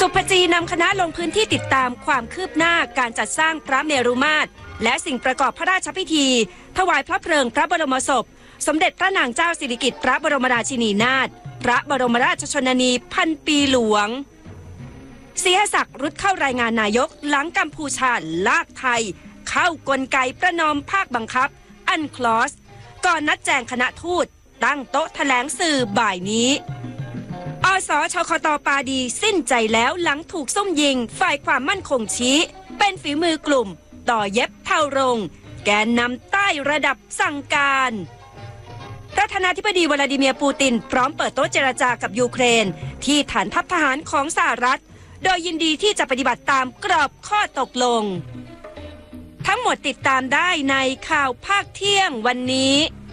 สุภจีนำคณะลงพื้นที่ติดตามความคืบหน้าการจัดสร้างพระเมรุมาตรและสิ่งประกอบพระราชพิธีถวายพระเพลิงพระบรมศพสมเด็จพระนางเจ้าสิริกิติ์พระบรมราชินีนาถพระบรมราชชนนีพันปีหลวงศรีหศักดิ์รุดเข้ารายงานนายกหลังกัมพูชาลากไทยเข้ากลไกประนอมภาคบังคับอันคลอสก่อนนัดแจงคณะทูตตั้งโต๊ะแถลงสื่อบ่ายนี้อสชคต.ปาดีสิ้นใจแล้วหลังถูกซุ่มยิงฝ่ายความมั่นคงชี้เป็นฝีมือกลุ่มต่อเย็บเท่ารงแกนนำใต้ระดับสั่งการประธานาธิบดีวลาดิเมียร์ปูตินพร้อมเปิดโต๊ะเจรจากับยูเครนที่ฐานทัพทหารของสหรัฐโดยยินดีที่จะปฏิบัติตามกรอบข้อตกลงทั้งหมดติดตามได้ในข่าวภาคเที่ยงวันนี้